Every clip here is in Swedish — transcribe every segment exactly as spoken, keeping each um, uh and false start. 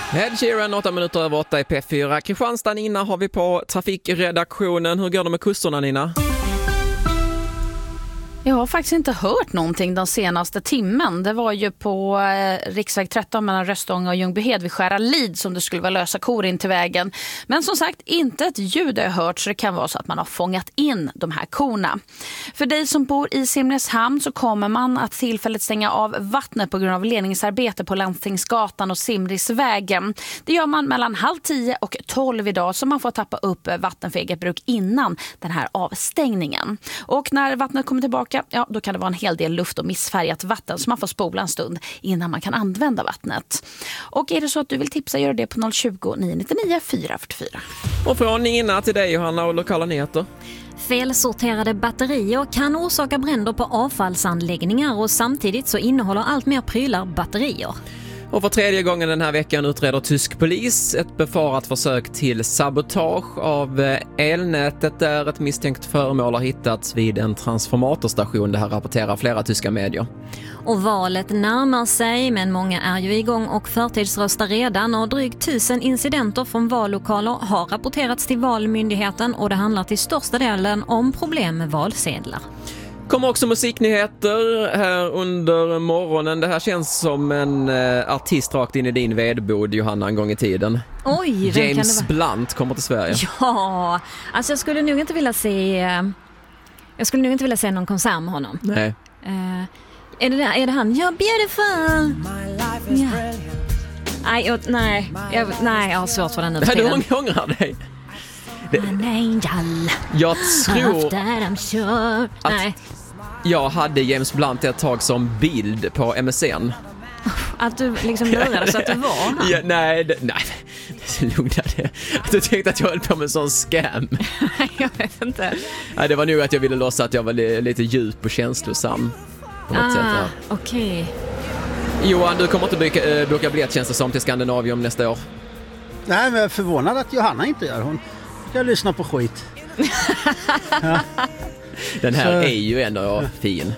Ed Sheeran, åtta minuter över åtta i P fyra. Kristianstad, Nina, har vi på trafikredaktionen. Hur går det med kusterna, Nina? Jag har faktiskt inte hört någonting den senaste timmen. Det var ju på eh, riksväg tretton mellan Röstånga och Ljungbyhed vid Skära Lid som det skulle vara lösa kor in till vägen. Men som sagt, inte ett ljud har jag hört, så det kan vara så att man har fångat in de här korna. För dig som bor i Simrishamn så kommer man att tillfälligt stänga av vattnet på grund av ledningsarbete på Landstingsgatan och Simrisvägen. Det gör man mellan halv tio och tolv idag, så man får tappa upp vatten för eget bruk innan den här avstängningen. Och när vattnet kommer tillbaka, ja, då kan det vara en hel del luft och missfärgat vatten, så man får spola en stund innan man kan använda vattnet. Och är det så att du vill tipsa, gör det på noll tjugo, nio nio fyra fyra fyra. Och från Nina till dig, Johanna, och lokala nyheter. Felsorterade batterier kan orsaka bränder på avfallsanläggningar och samtidigt så innehåller allt mer prylar batterier. Och för tredje gången den här veckan utreder tysk polis ett befarat försök till sabotage av elnätet där ett misstänkt föremål har hittats vid en transformatorstation. Det här rapporterar flera tyska medier. Och valet närmar sig, men många är ju igång och förtidsröstar redan, och drygt tusen incidenter från vallokaler har rapporterats till Valmyndigheten, och det handlar till största delen om problem med valsedlar. Kommer också musiknyheter här under morgonen. Det här känns som en uh, artist rakt in i din vedbod, Johanna, en gång i tiden. Oj, James Blunt kommer till Sverige. Ja, alltså jag skulle nog inte vilja se Jag skulle nog inte vilja se någon konsert med honom. Nej. Uh, är, det där, är det han? You're beautiful. Yeah. Nej, jag, nej, jag, nej, jag har svårt för den nu. Du ångrar dig. Det, angel. Jag tror I'm sure. att nej. jag hade James Blunt ett tag som bild på M S N. Att du liksom lurade så att du var han. Ja, nej, det, nej, det lugnade. Du tänkte att jag höll på med en sån scam. Jag vet inte. Nej, det var nog att jag ville låtsas att jag var li, lite djup och känslosam på något ah, sätt. Ja. Okej. Okay. Johan, du kommer inte boka, äh, boka biljettjänster som till Skandinavium nästa år. Nej, men jag är förvånad att Johanna inte gör. Hon ska lyssna på skit. Ja. Den här Så... är ju ändå fin.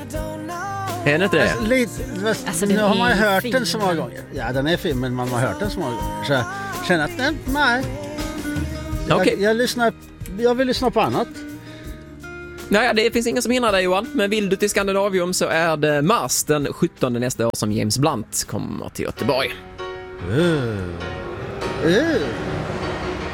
Är det inte det? Alltså, lite, alltså, nu har man ju hört fin. den så många gånger. Ja, den är fin, men man har hört den så många gånger. Så jag känner att nej, nej. Jag, okay. jag, lyssnar, jag vill lyssna på annat. Naja, det finns ingen som hindrar dig, Johan. Men vill du till Skandinavium så är det mars den sjuttonde nästa år som James Blunt kommer till Göteborg. Uh. Uh.